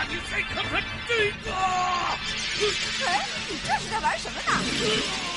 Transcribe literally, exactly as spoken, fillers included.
你再看看这个！ 哎，你这是在玩什么呢？